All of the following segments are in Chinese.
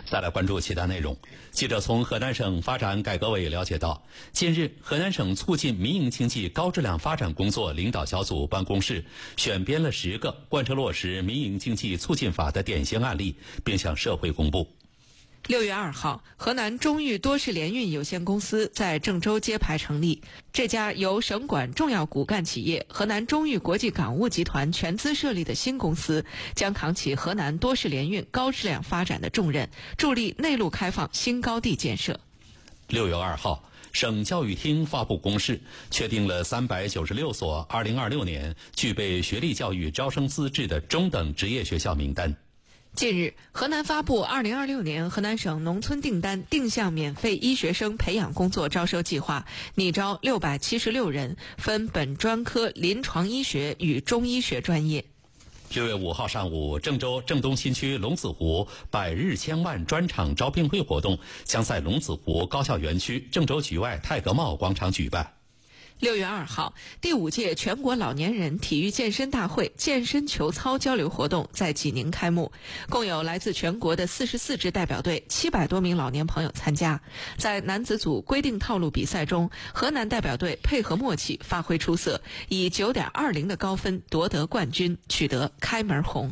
再来关注其他内容。记者从河南省发展改革委了解到，近日河南省促进民营经济高质量发展工作领导小组办公室选编了10个贯彻落实民营经济促进法的典型案例，并向社会公布。 6月2号，河南中裕多式联运有限公司在郑州揭牌成立。这家由省管重要骨干企业河南中裕国际港务集团全资设立的新公司，将扛起河南多式联运高质量发展的重任，助力内陆开放新高地建设。 6月2号，省教育厅发布公示，确定了396所2026年具备学历教育招生资质的中等职业学校名单。 近日，河南发布2026年河南省农村订单定向免费医学生培养工作招收计划，拟招676人，分本专科临床医学与中医学专业。 6月5号上午，郑州郑东新区龙子湖百日千万专场招聘会活动将在龙子湖高校园区郑州局外泰格茂广场举办。 6月2号，第5届全国老年人体育健身大会健身球操交流活动在济宁开幕，共有来自全国的44支代表队700多名老年朋友参加。在男子组规定套路比赛中，河南代表队配合默契发挥出色，以9.20的高分夺得冠军，取得开门红。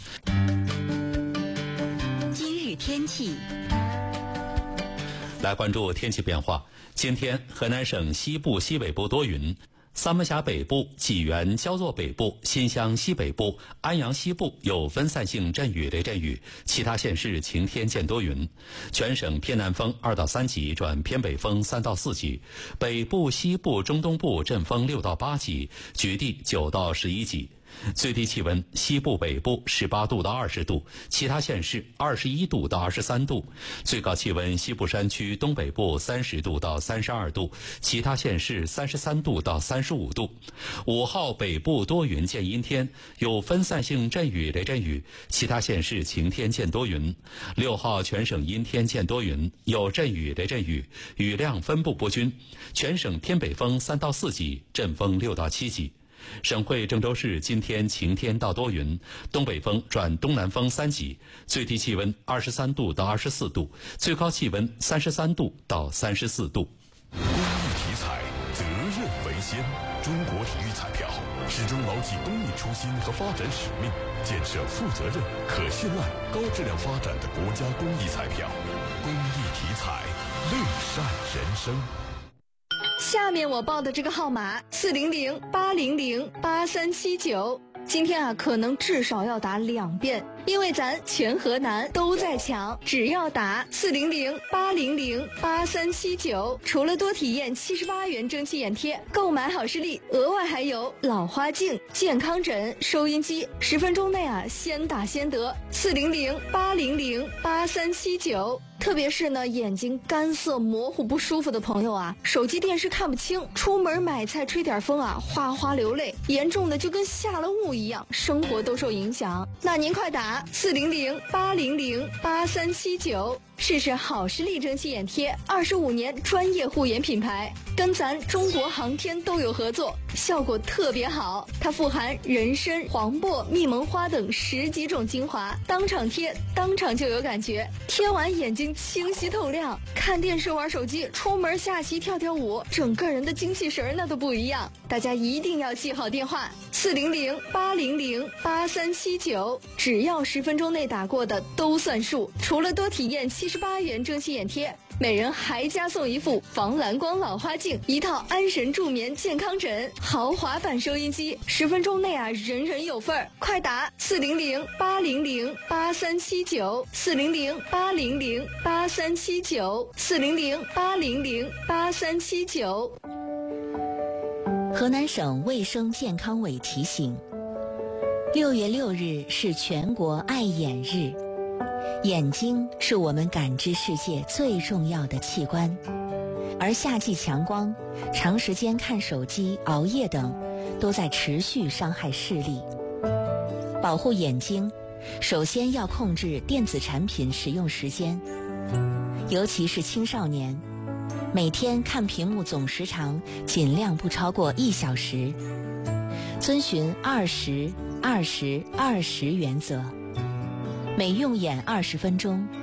今日天气， 来关注天气变化。今天河南省西部西北部多云，三门峡北部、济源、焦作北部、新乡西北部、安阳西部有分散性阵雨雷阵雨，其他县市晴天见多云。全省偏南风2到3级转偏北风3到4级，北部、西部、中东部阵风6到8级，局地9到11级。最低气温西部北部18度到20度，其他县市21度到23度。最高气温西部山区东北部30度到32度，其他县市33度到35度。5号北部多云见阴天，有分散性阵雨雷阵雨，其他县市晴天见多云。6号全省阴天见多云，有阵雨雷阵雨，雨量分布不均，全省偏北风3到4级，阵风6到7级。省会郑州市今天晴天到多云，东北风转东南风3级，最低气温23度到24度，最高气温33度到34度。 公益体彩，责任为先。中国体育彩票始终牢记公益初心和发展使命，建设负责任、可信赖、高质量发展的国家公益彩票。公益体彩，乐善人生。 下面我报的这个号码400-800-8379，今天可能至少要打2遍，因为咱全河南都在抢，只要打400-800-8379，除了多体验78元蒸汽眼贴，购买好视力额外还有老花镜、健康枕、收音机，10分钟内先打先得。400-800-8379。特别是呢，眼睛干涩模糊不舒服的朋友手机电视看不清，出门买菜吹点风哗哗流泪，严重的就跟下了雾一样，生活都受影响。那您快打400-800-8379，试试好视力蒸汽眼贴，25年专业护眼品牌，跟咱中国航天都有合作，效果特别好。它富含人参、黄柏、蜜蒙花等10几种精华，当场贴当场就有感觉，贴完眼睛清晰透亮，看电视玩手机，出门下棋跳跳舞，整个人的精气神那都不一样。大家一定要记好电话400-800-8379，只要10分钟内打过的都算数。除了多体验78元蒸汽眼贴，每人还加送一副防蓝光老花镜，一套安神助眠健康枕，豪华版收音机，10分钟内人人有份儿。快打400-800-8379 400-800-8379 400-800-8379。 河南省卫生健康委提醒，6月6日是全国爱眼日。眼睛是我们感知世界最重要的器官，而夏季强光、长时间看手机、熬夜等都在持续伤害视力。保护眼睛，首先要控制电子产品使用时间，尤其是青少年，每天看屏幕总时长尽量不超过1小时，遵循20-20-20原则。每用眼20分钟，